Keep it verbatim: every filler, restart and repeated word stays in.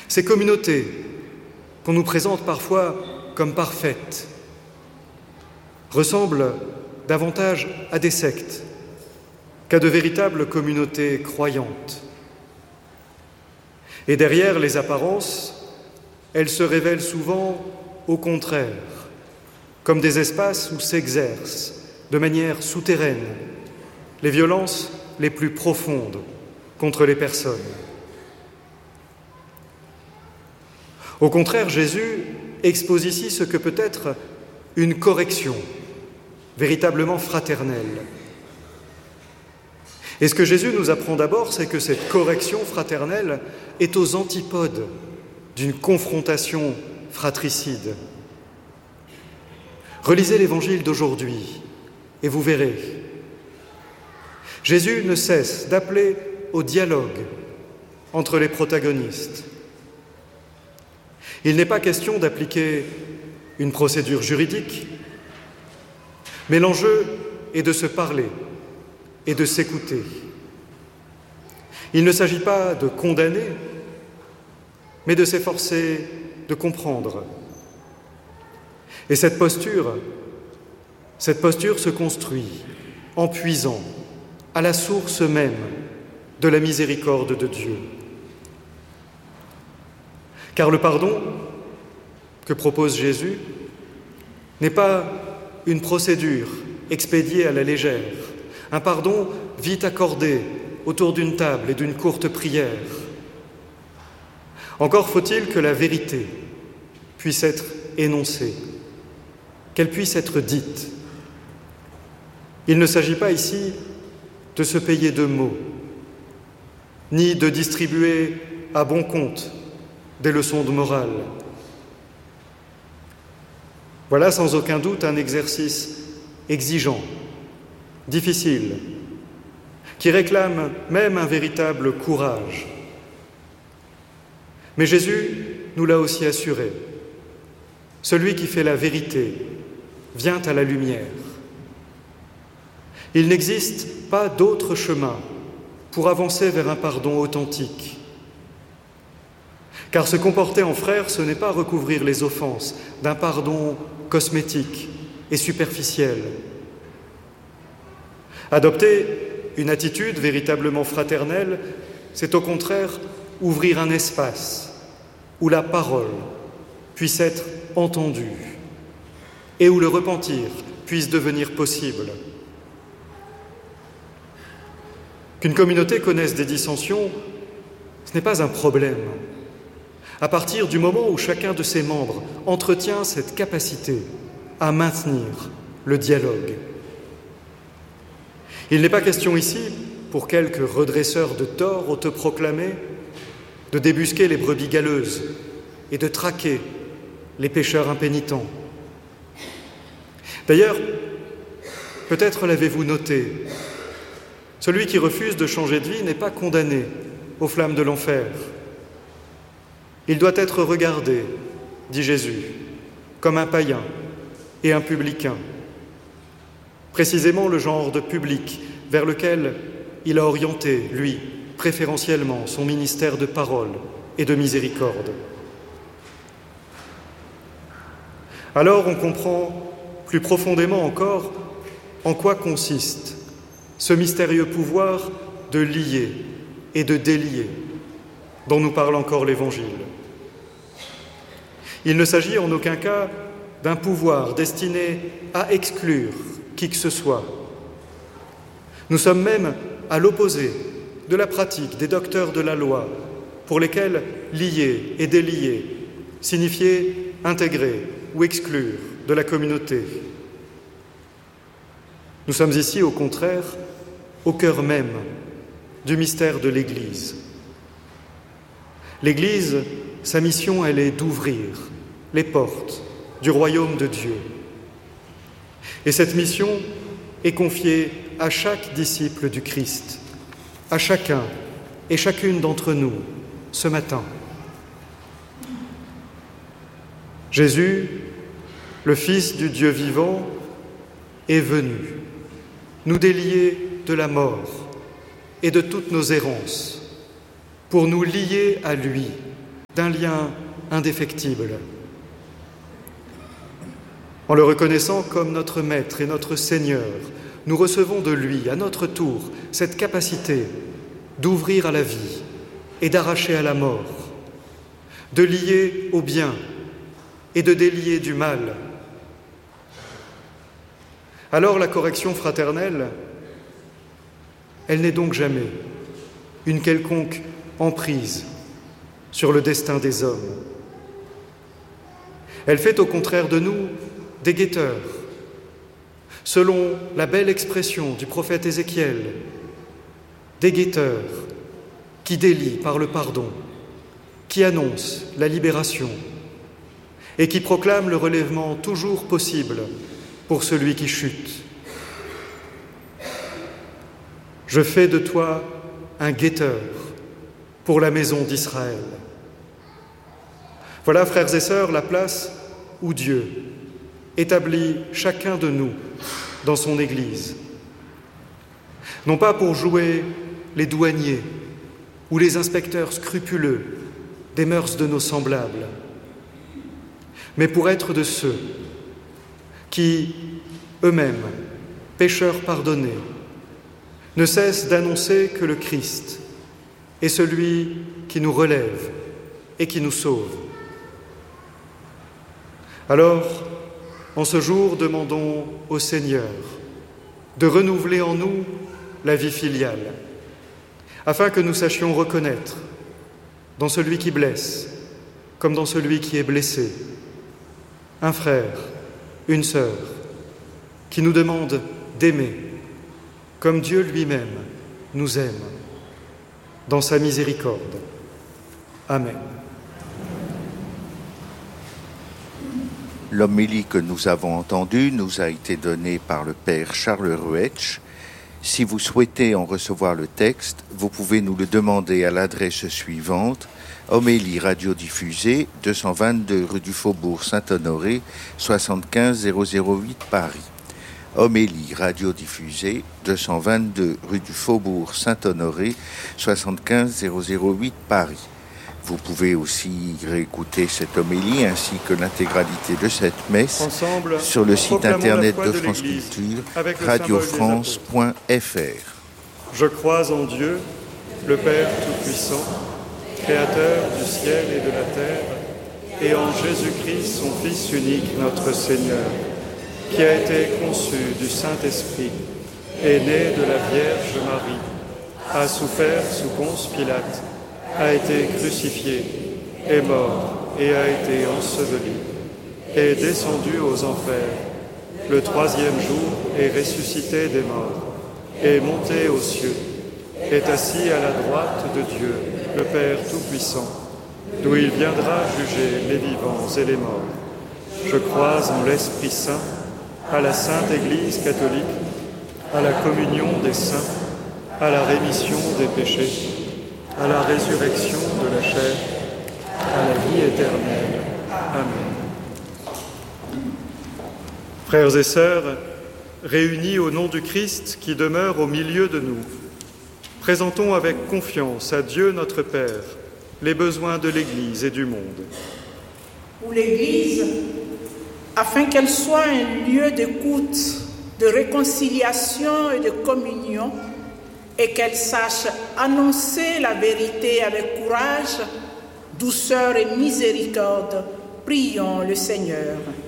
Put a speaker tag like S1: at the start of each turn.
S1: Ces communautés qu'on nous présente parfois comme parfaites ressemblent davantage à des sectes qu'à de véritables communautés croyantes. Et derrière les apparences, elles se révèlent souvent au contraire, comme des espaces où s'exercent de manière souterraine les violences les plus profondes contre les personnes. Au contraire, Jésus expose ici ce que peut être une correction véritablement fraternelle. Et ce que Jésus nous apprend d'abord, c'est que cette correction fraternelle est aux antipodes d'une confrontation fratricide. Relisez l'Évangile d'aujourd'hui et vous verrez. Jésus ne cesse d'appeler au dialogue entre les protagonistes. Il n'est pas question d'appliquer une procédure juridique, mais l'enjeu est de se parler et de s'écouter. Il ne s'agit pas de condamner, mais de s'efforcer de comprendre. Et cette posture, cette posture se construit en puisant à la source même de la miséricorde de Dieu. Car le pardon que propose Jésus n'est pas une procédure expédiée à la légère, un pardon vite accordé autour d'une table et d'une courte prière. Encore faut-il que la vérité puisse être énoncée, qu'elle puisse être dite. Il ne s'agit pas ici de se payer de mots, ni de distribuer à bon compte des leçons de morale. Voilà sans aucun doute un exercice exigeant, difficile, qui réclame même un véritable courage. Mais Jésus nous l'a aussi assuré. Celui qui fait la vérité vient à la lumière. Il n'existe pas d'autre chemin pour avancer vers un pardon authentique. Car se comporter en frère, ce n'est pas recouvrir les offenses d'un pardon cosmétique et superficiel. Adopter une attitude véritablement fraternelle, c'est au contraire ouvrir un espace où la parole puisse être entendue et où le repentir puisse devenir possible. Qu'une communauté connaisse des dissensions, ce n'est pas un problème. À partir du moment où chacun de ses membres entretient cette capacité à maintenir le dialogue. Il n'est pas question ici, pour quelques redresseurs de tort autoproclamés, de débusquer les brebis galeuses et de traquer les pécheurs impénitents. D'ailleurs, peut-être l'avez-vous noté, celui qui refuse de changer de vie n'est pas condamné aux flammes de l'enfer. Il doit être regardé, dit Jésus, comme un païen et un publicain, précisément le genre de public vers lequel il a orienté, lui, préférentiellement, son ministère de parole et de miséricorde. Alors on comprend plus profondément encore en quoi consiste ce mystérieux pouvoir de lier et de délier dont nous parle encore l'Évangile. Il ne s'agit en aucun cas d'un pouvoir destiné à exclure qui que ce soit. Nous sommes même à l'opposé de la pratique des docteurs de la loi, pour lesquels lier et délier signifiait intégrer ou exclure de la communauté. Nous sommes ici, au contraire, au cœur même du mystère de l'Église. L'Église, sa mission, elle est d'ouvrir les portes du royaume de Dieu. Et cette mission est confiée à chaque disciple du Christ, à chacun et chacune d'entre nous ce matin. Jésus, le Fils du Dieu vivant, est venu nous délier de la mort et de toutes nos errances, pour nous lier à lui d'un lien indéfectible. En le reconnaissant comme notre Maître et notre Seigneur, nous recevons de lui, à notre tour, cette capacité d'ouvrir à la vie et d'arracher à la mort, de lier au bien et de délier du mal. Alors la correction fraternelle, elle n'est donc jamais une quelconque emprise sur le destin des hommes. Elle fait au contraire de nous des guetteurs, selon la belle expression du prophète Ézéchiel, des guetteurs qui délient par le pardon, qui annoncent la libération et qui proclament le relèvement toujours possible pour celui qui chute. Je fais de toi un guetteur pour la maison d'Israël. Voilà, frères et sœurs, la place où Dieu établit chacun de nous dans son Église. Non pas pour jouer les douaniers ou les inspecteurs scrupuleux des mœurs de nos semblables, mais pour être de ceux qui, eux-mêmes, pécheurs pardonnés, ne cessent d'annoncer que le Christ est celui qui nous relève et qui nous sauve. Alors, en ce jour, demandons au Seigneur de renouveler en nous la vie filiale, afin que nous sachions reconnaître dans celui qui blesse, comme dans celui qui est blessé, un frère, une sœur, qui nous demande d'aimer, comme Dieu lui-même nous aime, dans sa miséricorde. Amen.
S2: L'homélie que nous avons entendue nous a été donnée par le Père Charles Ruetsch. Si vous souhaitez en recevoir le texte, vous pouvez nous le demander à l'adresse suivante: Homélie radiodiffusée, deux cent vingt-deux rue du Faubourg Saint-Honoré, soixante-quinze zéro zéro huit Paris. Homélie radiodiffusée, deux cent vingt-deux rue du Faubourg Saint-Honoré, soixante-quinze zéro zéro huit Paris. Vous pouvez aussi réécouter cette homélie ainsi que l'intégralité de cette messe Ensemble, sur le site internet de, de France Culture, radio france point f r.
S1: Je crois en Dieu, le Père Tout-Puissant, Créateur du ciel et de la terre, et en Jésus-Christ, son Fils unique, notre Seigneur, qui a été conçu du Saint-Esprit, est né de la Vierge Marie, a souffert sous Ponce Pilate, a été crucifié, est mort et a été enseveli, est descendu aux enfers, le troisième jour est ressuscité des morts, est monté aux cieux, est assis à la droite de Dieu, le Père Tout-Puissant, d'où il viendra juger les vivants et les morts. Je crois en l'Esprit Saint, à la Sainte Église catholique, à la communion des saints, à la rémission des péchés, à la résurrection de la chair, à la vie éternelle. Amen. Frères et sœurs, réunis au nom du Christ qui demeure au milieu de nous, présentons avec confiance à Dieu notre Père les besoins de l'Église et du monde.
S3: Pour l'Église, afin qu'elle soit un lieu d'écoute, de réconciliation et de communion, et qu'elle sache annoncer la vérité avec courage, douceur et miséricorde, prions le Seigneur.